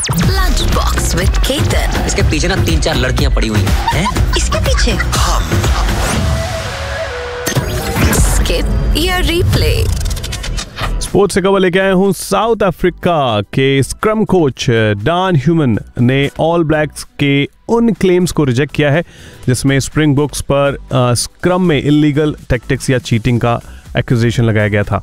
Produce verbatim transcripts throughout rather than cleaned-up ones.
Lunch box with Ketan. इसके पीछे ना तीन चार लड़कियां पड़ी हुई हैं। इसके पीछे स्किप या रिप्ले। स्पोर्ट्स से खबर लेके आया हूँ। साउथ अफ्रीका के स्क्रम कोच डैन ह्यूमन ने ऑल ब्लैक्स के उन क्लेम्स को रिजेक्ट किया है जिसमें स्प्रिंगबोक्स पर आ, स्क्रम में इलीगल टैक्टिक्स या चीटिंग का एक्यूजेशन लगाया गया था।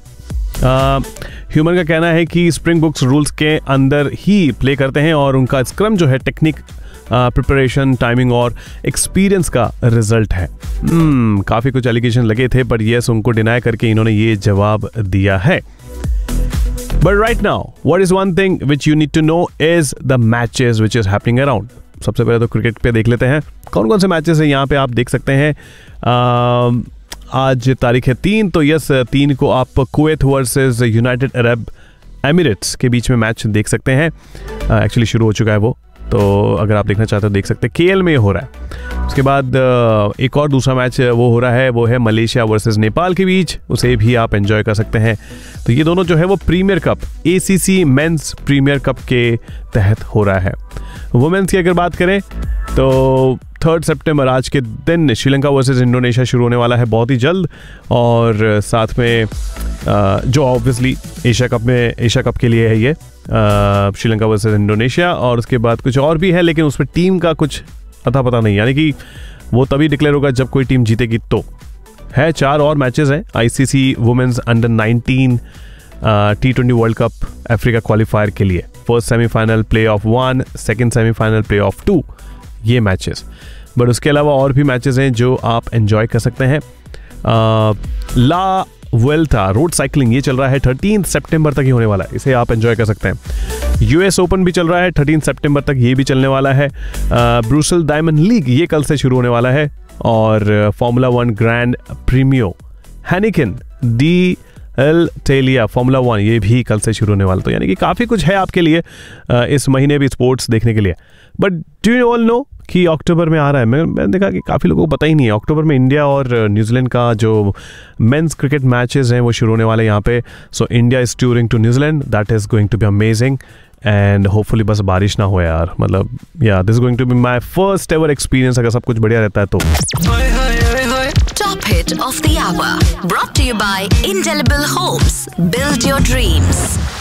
ह्यूमन का कहना है कि स्प्रिंगबोक्स रूल्स के अंदर ही प्ले करते हैं और उनका स्क्रम जो है टेक्निक, प्रिपरेशन, टाइमिंग और एक्सपीरियंस का रिजल्ट है। hmm, काफ़ी कुछ एलिगेशन लगे थे पर यस उनको डिनाई करके इन्होंने ये जवाब दिया है। But right now, what is one thing which you need to know is the matches which is happening around. सबसे पहले तो क्रिकेट पे देख लेते हैं कौन कौन से मैचेस हैं। यहाँ पे आप देख सकते हैं आ, आज तारीख है तीन, तो यस तीन को आप Kuwait versus United Arab Emirates के बीच में मैच देख सकते हैं। एक्चुअली शुरू हो चुका है वो, तो अगर आप देखना चाहते हो देख सकते हैं। केएल में हो रहा है। उसके बाद एक और दूसरा मैच वो हो रहा है, वो है मलेशिया वर्सेस नेपाल के बीच, उसे भी आप एंजॉय कर सकते हैं। तो ये दोनों जो है वो premiere cup, ACC mains premiere cup के तहत हो रहा है। वुमेन्स की अगर बात करें तो थर्ड सितंबर आज के दिन श्रीलंका वर्सेस इंडोनेशिया शुरू होने वाला है बहुत ही जल्द, और साथ में जो ऑब्वियसली एशिया कप में एशिया कप के लिए है ये श्रीलंका वर्सेस इंडोनेशिया, और उसके बाद कुछ और भी है लेकिन उसमें टीम का कुछ अता पता नहीं, यानी कि वो तभी डिक्लेयर होगा जब कोई टीम जीतेगी। तो है चार और मैचेस हैं ICC women's under nineteen T twenty world cup Africa qualifier के लिए। First semifinal, play of one, second semifinal, play of to, ये मैचेस। बट उसके अलावा और भी मैचेस हैं जो आप एंजॉय कर सकते हैं। आ, ला वेल्टा रोड साइकिलिंग ये चल रहा है थर्टीन सितंबर तक ही होने वाला है, इसे आप एंजॉय कर सकते हैं। यूएस ओपन भी चल रहा है थर्टीन सितंबर तक, ये भी चलने वाला है। ब्रुसेल डायमंड लीग ये कल से शुरू होने वाला है, और formula one grand Premio हैनिकन D L टेलिया formula one ये भी कल से शुरू होने वाला। तो यानी कि काफ़ी कुछ है आपके लिए इस महीने भी स्पोर्ट्स देखने के लिए। But do you all know कि अक्टूबर में आ रहा है, मैं मैंने देखा कि काफ़ी लोगों को पता ही नहीं है, अक्टूबर में इंडिया और न्यूजीलैंड का जो मेंस क्रिकेट मैचेस हैं वो शुरू होने वाले हैं यहाँ पे। So India is touring to New Zealand, that is going to be amazing, and hopefully बस बारिश ना हो यार, मतलब या this is going to be my first ever experience अगर सब कुछ बढ़िया रहता है तो। Top hit of the hour brought to you by Indelible Homes. Build your dreams.